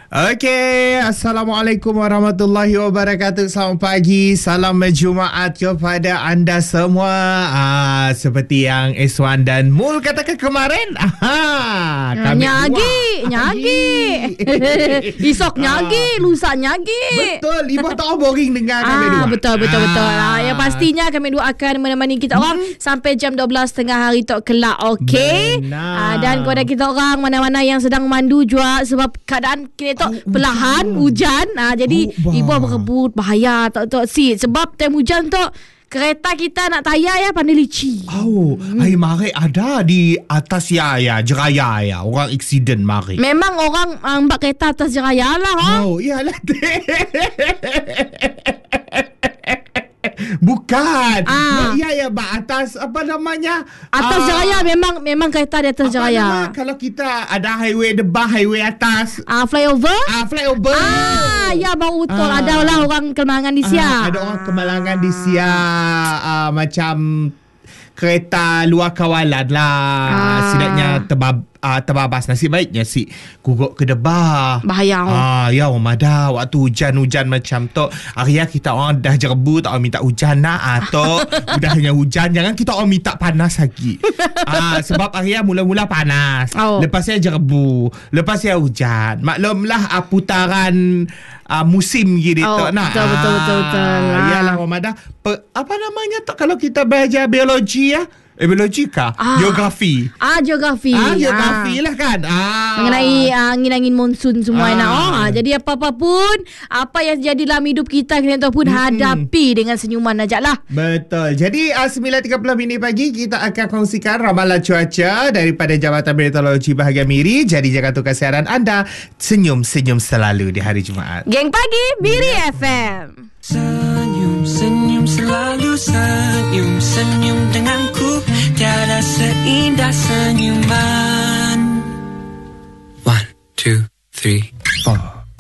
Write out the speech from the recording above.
Okey, Assalamualaikum warahmatullahi wabarakatuh. Selamat pagi, salam Jumaat kepada anda semua. Seperti yang Eswan dan Mul katakan kemarin, kami nyagi. Esok nyagi, lusa nyagi. Betul, ibu tak boring dengar kami dua. Betul. Yang pastinya kami dua akan menemani kita orang sampai jam 12.30 hari tok kelak. Okey. Dan kepada kita orang mana-mana yang sedang mandu juga sebab keadaan kita perlahan hujan. Jadi ibu berebut bahaya tok si sebab time hujan tok kereta kita nak tayar ya pandai licin. Ai mari ada di atas ya jeraya ya. Orang aksiden mari. Memang orang ambak kereta atas jeraya lah. Iyalah. Bukan. Ya atas apa namanya? Atas jeraya memang kereta di atas jeraya. Kalau kita ada highway depan, highway atas. Flyover? Flyover. Ya baru betul. Ada lah orang Kemalangan di Sia. Ada orang Kemalangan di Sia macam kereta luar kawalan lah. Sidaknya terbabas. Nasib baiknya si guguk ke debah. Bahaya. Ya ada waktu hujan-hujan macam tu. Akhirnya kita orang dah jerebu tak orang minta hujan atau udah hanya hujan. Jangan kita orang minta panas lagi. Sebab akhirnya mula-mula panas. Lepasnya jerebu. Lepasnya hujan. Maklumlah putaran musim gitu. Betul. Yalah Ramadan. Apa namanya tu kalau kita belajar biologi ya? Biologi kah? Geografi. Geografi. Geografi lah kan. Mengenai angin-angin monsun semua jadi apa-apa pun apa yang jadi dalam hidup kita pun hadapi dengan senyuman aja lah. Betul. Jadi 9.30 minit pagi kita akan kongsikan ramalan cuaca daripada Jabatan Meteorologi Bahagian Miri. Jadi jaga tukar siaran anda. Senyum-senyum selalu di hari Jumaat. Geng Pagi Miri FM. Senyum selalu senyum denganku. Tiada seindah senyuman. 1, 2, 3